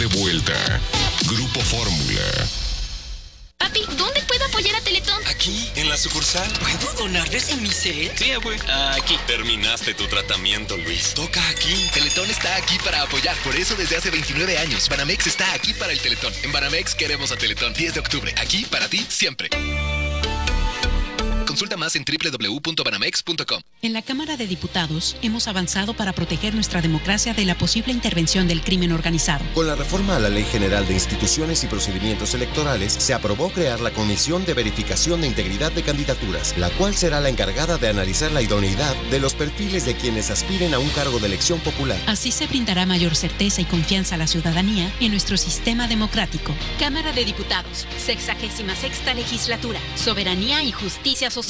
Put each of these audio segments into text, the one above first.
de vuelta. Grupo Fórmula. Papi, ¿dónde puedo apoyar a Teletón? Aquí, en la sucursal. ¿Puedo donar desde mi cel? Sí, abue. Aquí. Terminaste tu tratamiento, Luis. Toca aquí. Teletón está aquí para apoyar. Por eso desde hace 29 años, Banamex está aquí para el Teletón. En Banamex queremos a Teletón. 10 de octubre. Aquí para ti siempre. Consulta más en www.banamex.com. En la Cámara de Diputados hemos avanzado para proteger nuestra democracia de la posible intervención del crimen organizado. Con la reforma a la Ley General de Instituciones y Procedimientos Electorales, se aprobó crear la Comisión de Verificación de Integridad de Candidaturas, la cual será la encargada de analizar la idoneidad de los perfiles de quienes aspiren a un cargo de elección popular. Así se brindará mayor certeza y confianza a la ciudadanía en nuestro sistema democrático. Cámara de Diputados, 66ª Legislatura, Soberanía y Justicia Social.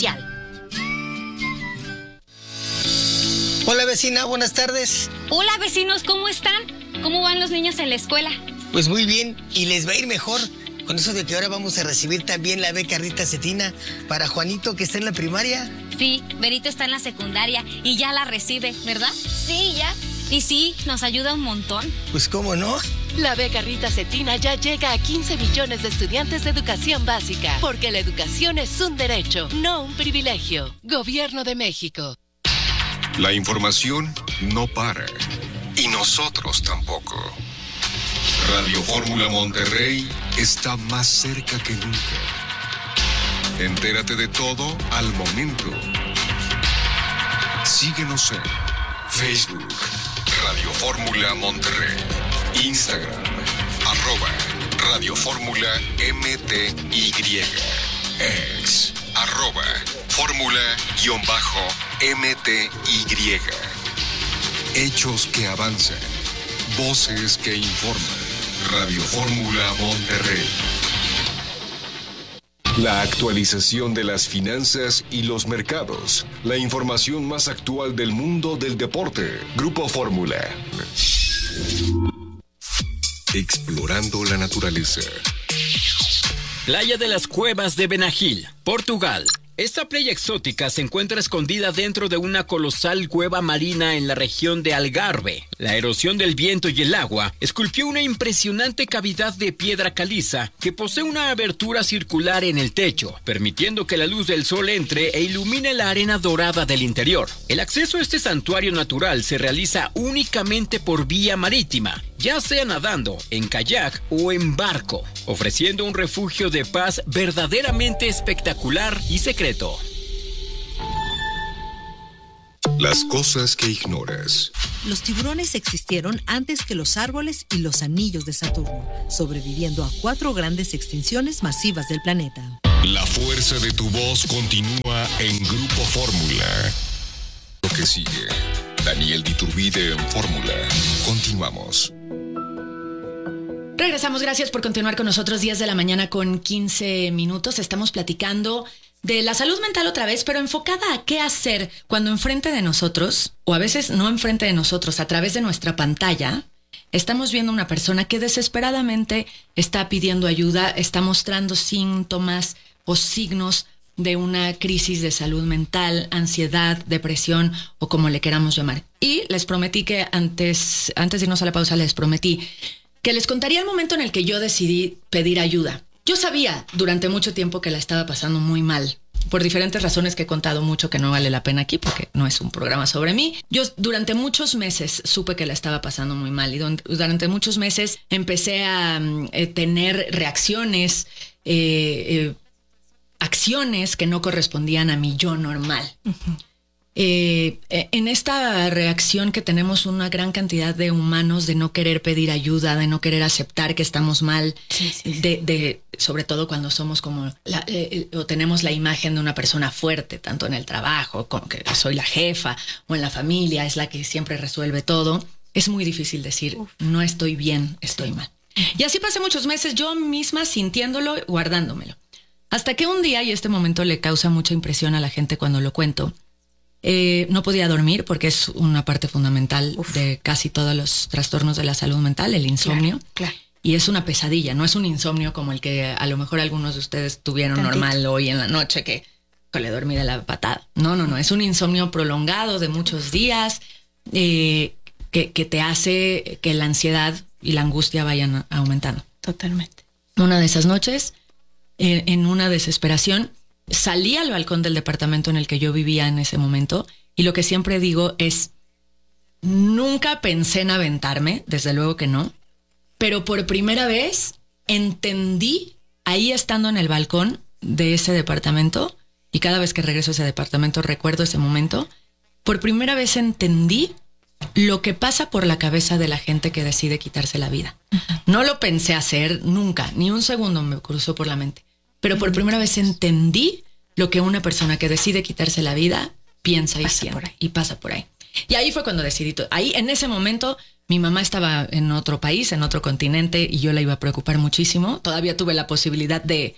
Hola vecina, buenas tardes. Hola vecinos, ¿cómo están? ¿Cómo van los niños en la escuela? Pues muy bien, y les va a ir mejor con eso de que ahora vamos a recibir también la beca Rita Cetina para Juanito, que está en la primaria. Sí, Berito está en la secundaria y ya la recibe, ¿verdad? Sí, ya. Y sí, nos ayuda un montón. Pues cómo no. La beca Rita Cetina ya llega a 15 millones de estudiantes de educación básica, porque la educación es un derecho, no un privilegio. Gobierno de México. La información no para. Y nosotros tampoco. Radio Fórmula Monterrey está más cerca que nunca. Entérate de todo al momento. Síguenos en Facebook, Radio Fórmula Monterrey. Instagram, @Radio Fórmula MTY. Ex, @Fórmula_MTY. Hechos que avanzan. Voces que informan. Radio Fórmula Monterrey. La actualización de las finanzas y los mercados. La información más actual del mundo del deporte. Grupo Fórmula. Explorando la naturaleza. Playa de las Cuevas de Benagil, Portugal. Esta playa exótica se encuentra escondida dentro de una colosal cueva marina en la región de Algarve. La erosión del viento y el agua esculpió una impresionante cavidad de piedra caliza que posee una abertura circular en el techo, permitiendo que la luz del sol entre e ilumine la arena dorada del interior. El acceso a este santuario natural se realiza únicamente por vía marítima, ya sea nadando, en kayak o en barco, ofreciendo un refugio de paz verdaderamente espectacular y secreto. Las cosas que ignoras. Los tiburones existieron antes que los árboles y los anillos de Saturno, sobreviviendo a 4 grandes extinciones masivas del planeta. La fuerza de tu voz continúa en Grupo Fórmula. Lo que sigue, Daniel Diturbide en Fórmula. Continuamos. Regresamos, gracias por continuar con nosotros. 10 de la mañana con 15 minutos. Estamos platicando de la salud mental otra vez, pero enfocada a qué hacer cuando enfrente de nosotros, o a veces no enfrente de nosotros, a través de nuestra pantalla, estamos viendo una persona que desesperadamente está pidiendo ayuda, está mostrando síntomas o signos de una crisis de salud mental, ansiedad, depresión o como le queramos llamar. Y les prometí que antes de irnos a la pausa, les prometí que les contaría el momento en el que yo decidí pedir ayuda. Yo sabía durante mucho tiempo que la estaba pasando muy mal, por diferentes razones que he contado mucho que no vale la pena aquí porque no es un programa sobre mí. Yo durante muchos meses supe que la estaba pasando muy mal y durante muchos meses empecé a tener reacciones, acciones que no correspondían a mi yo normal. Uh-huh. En esta reacción que tenemos una gran cantidad de humanos de no querer pedir ayuda, de no querer aceptar que estamos mal, sobre todo cuando somos como o tenemos la imagen de una persona fuerte, tanto en el trabajo, como que soy la jefa, o en la familia, es la que siempre resuelve todo. Es muy difícil decir, no estoy bien, estoy mal. Y así pasé muchos meses yo misma sintiéndolo, guardándomelo. Hasta que un día, y este momento le causa mucha impresión a la gente cuando lo cuento, no podía dormir porque es una parte fundamental de casi todos los trastornos de la salud mental, el insomnio. Claro. Y es una pesadilla, no es un insomnio como el que a lo mejor algunos de ustedes tuvieron normal hoy en la noche que le dormí de la patada. No, es un insomnio prolongado de muchos días que te hace que la ansiedad y la angustia vayan aumentando. Totalmente. Una de esas noches, en una desesperación, salí al balcón del departamento en el que yo vivía en ese momento, y lo que siempre digo es, nunca pensé en aventarme, desde luego que no, pero por primera vez entendí, ahí estando en el balcón de ese departamento, y cada vez que regreso a ese departamento recuerdo ese momento, por primera vez entendí lo que pasa por la cabeza de la gente que decide quitarse la vida. No lo pensé hacer nunca, ni un segundo me cruzó por la mente, pero por primera vez entendí lo que una persona que decide quitarse la vida piensa y siente, y pasa por ahí. Y ahí fue cuando decidí, ahí en ese momento mi mamá estaba en otro país, en otro continente, y yo la iba a preocupar muchísimo. Todavía tuve la posibilidad de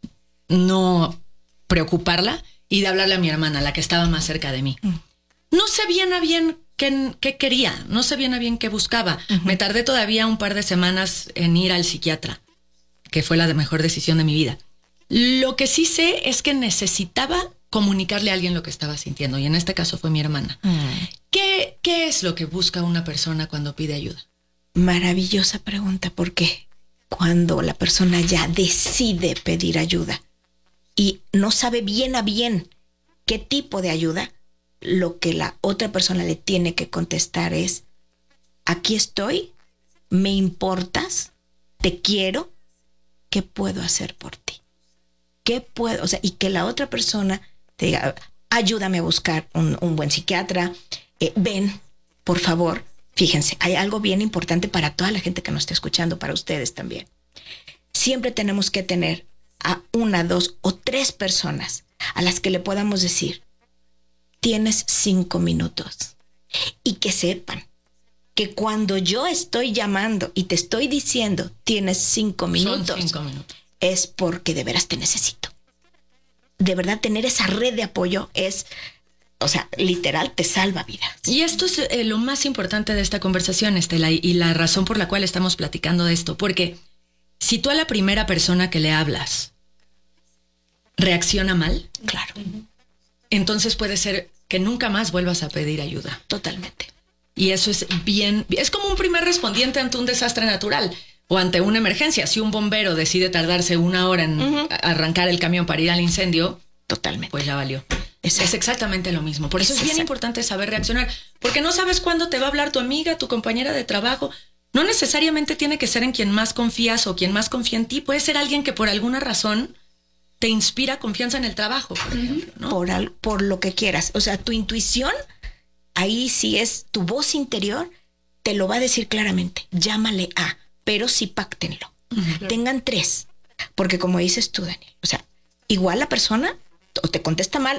no preocuparla y de hablarle a mi hermana, la que estaba más cerca de mí. No sé bien a bien qué quería, no sé bien a bien qué buscaba. Me tardé todavía un par de semanas en ir al psiquiatra, que fue la mejor decisión de mi vida. Lo que sí sé es que necesitaba comunicarle a alguien lo que estaba sintiendo, y en este caso fue mi hermana. ¿Qué es lo que busca una persona cuando pide ayuda? Maravillosa pregunta, porque cuando la persona ya decide pedir ayuda y no sabe bien a bien qué tipo de ayuda, lo que la otra persona le tiene que contestar es: aquí estoy, me importas, te quiero, ¿qué puedo hacer por ti? ¿Qué puedo? O sea, y que la otra persona te diga: ayúdame a buscar un buen psiquiatra, ven, por favor. Fíjense, hay algo bien importante para toda la gente que nos está escuchando, para ustedes también. Siempre tenemos que tener a 1, 2 o 3 personas a las que le podamos decir: tienes 5 minutos. Y que sepan que cuando yo estoy llamando y te estoy diciendo tienes 5 minutos, son 5 minutos, es porque de veras te necesito. De verdad, tener esa red de apoyo es, o sea, literal, te salva vidas. Y esto es lo más importante de esta conversación, Estela, y la razón por la cual estamos platicando de esto. Porque si tú a la primera persona que le hablas reacciona mal, claro, entonces puede ser que nunca más vuelvas a pedir ayuda. Totalmente. Y eso es es como un primer respondiente ante un desastre natural o ante una emergencia. Si un bombero decide tardarse 1 hora en arrancar el camión para ir al incendio, totalmente, pues ya valió. Es exactamente lo mismo. Por eso es bien importante saber reaccionar, porque no sabes cuándo te va a hablar tu amiga, tu compañera de trabajo. No necesariamente tiene que ser en quien más confías o quien más confía en ti. Puede ser alguien que por alguna razón te inspira confianza en el trabajo, por ejemplo, ¿no? Por lo que quieras. O sea, tu intuición, ahí sí es tu voz interior, te lo va a decir claramente. Llámale a, pero sí páctenlo. Tengan 3. Porque como dices tú, Daniel, o sea, igual la persona o te contesta mal